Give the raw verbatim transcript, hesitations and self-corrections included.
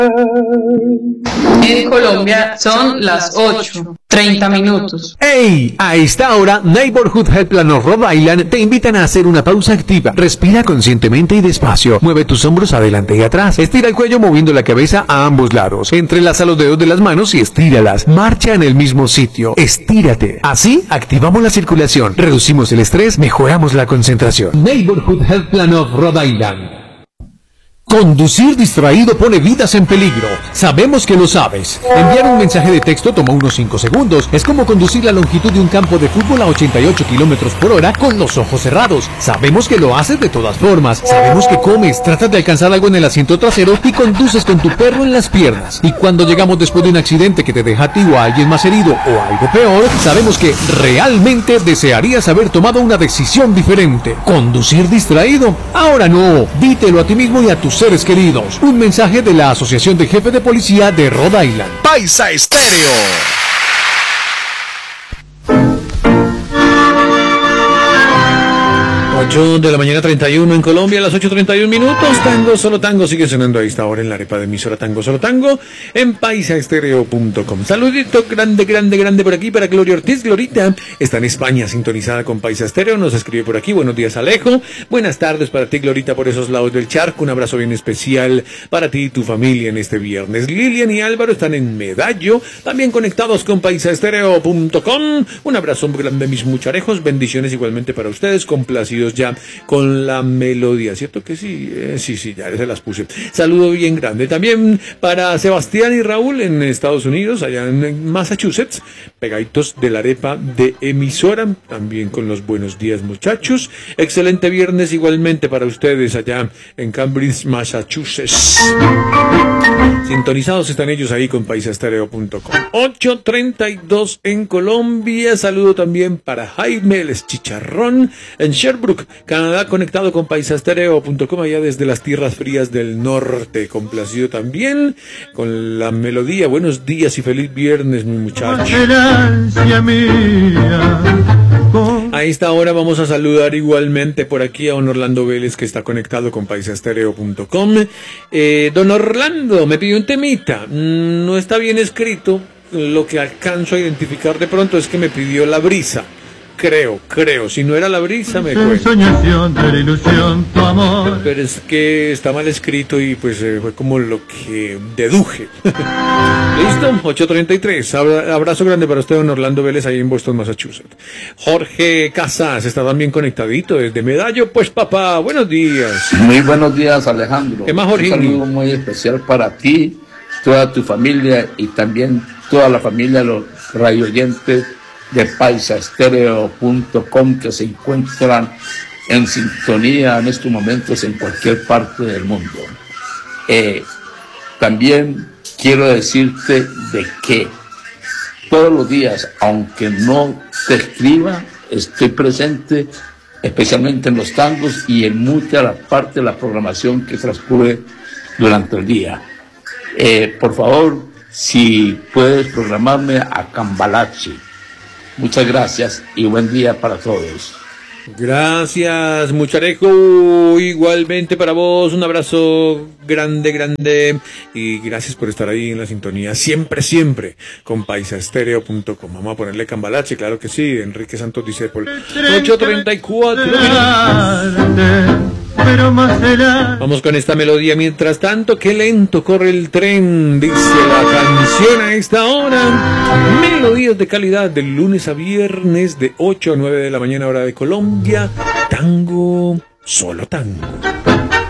En Colombia son las ocho, treinta minutos. ¡Ey! A esta hora, Neighborhood Health Plan of Rhode Island te invitan a hacer una pausa activa. Respira conscientemente y despacio. Mueve tus hombros adelante y atrás. Estira el cuello moviendo la cabeza a ambos lados. Entrelaza los dedos de las manos y estíralas. Marcha en el mismo sitio. Estírate. Así, activamos la circulación, reducimos el estrés, mejoramos la concentración. Neighborhood Health Plan of Rhode Island. Conducir distraído pone vidas en peligro. Sabemos que lo sabes. Enviar un mensaje de texto toma unos cinco segundos. Es como conducir la longitud de un campo de fútbol a ochenta y ocho kilómetros por hora con los ojos cerrados. Sabemos que lo haces de todas formas. Sabemos que comes, tratas de alcanzar algo en el asiento trasero y conduces con tu perro en las piernas. Y cuando llegamos después de un accidente que te deja a ti o a alguien más herido o algo peor, sabemos que realmente desearías haber tomado una decisión diferente. ¿Conducir distraído? Ahora no. Dítelo a ti mismo y a tus seres queridos. Un mensaje de la Asociación de Jefes de Policía de Rhode Island. Paisa Estéreo. ocho de la mañana treinta y uno en Colombia, a las ocho treinta y uno minutos. Tango, solo tango, sigue sonando a esta hora en la arepa de emisora Tango, solo tango, en paisa estéreo punto com. Saludito grande, grande, grande por aquí para Gloria Ortiz. Glorita está en España, sintonizada con Paisa Estéreo, nos escribe por aquí. Buenos días, Alejo. Buenas tardes para ti, Glorita, por esos lados del charco. Un abrazo bien especial para ti y tu familia en este viernes. Lilian y Álvaro están en Medallo, también conectados con paisa estéreo punto com. Un abrazo grande, mis mucharejos. Bendiciones igualmente para ustedes, complacidos ya con la melodía, ¿cierto que sí? Eh, sí, sí, ya se las puse. Saludo bien grande también para Sebastián y Raúl en Estados Unidos, allá en Massachusetts, pegaditos de la arepa de emisora, también con los buenos días, muchachos. Excelente viernes igualmente para ustedes allá en Cambridge, Massachusetts. Sintonizados están ellos ahí con paisa estéreo punto com. ocho treinta y dos en Colombia. Saludo también para Jaime el Chicharrón en Sherbrooke, Canadá, conectado con paisa estéreo punto com allá desde las tierras frías del norte. Complacido también con la melodía. Buenos días y feliz viernes, mi muchacho. A esta hora vamos a saludar igualmente por aquí a don Orlando Vélez, que está conectado con paisa estéreo punto com. Eh, don Orlando, me pidió un temita. No está bien escrito. Lo que alcanzo a identificar de pronto es que me pidió La Brisa. Creo, creo. Si no era La Brisa, me cuento. Pero es que está mal escrito y pues eh, fue como lo que deduje. ¿Listo? ocho treinta y tres. Abrazo grande para usted, don Orlando Vélez, ahí en Boston, Massachusetts. Jorge Casas está también conectadito desde Medallo. Pues papá, buenos días. Muy buenos días, Alejandro. ¿Qué más, Jorge? Un saludo muy especial para ti, toda tu familia y también toda la familia, los radioyentes de paisa estéreo punto com que se encuentran en sintonía en estos momentos en cualquier parte del mundo. Eh, también quiero decirte de que todos los días, aunque no te escriba, estoy presente especialmente en los tangos y en mucha la parte de la programación que transcurre durante el día. Eh, por favor, si puedes programarme a Cambalache. Muchas gracias y buen día para todos. Gracias, mucharejo. Igualmente para vos, un abrazo grande, grande. Y gracias por estar ahí en la sintonía. Siempre, siempre con paisa estéreo punto com. Vamos a ponerle Cambalache, claro que sí. Enrique Santos Discépol. ocho treinta y cuatro. Vamos con esta melodía. Mientras tanto, qué lento corre el tren, dice la canción a esta hora. Melodías de calidad de lunes a viernes de ocho a nueve de la mañana, hora de Colombia. Tango, solo tango.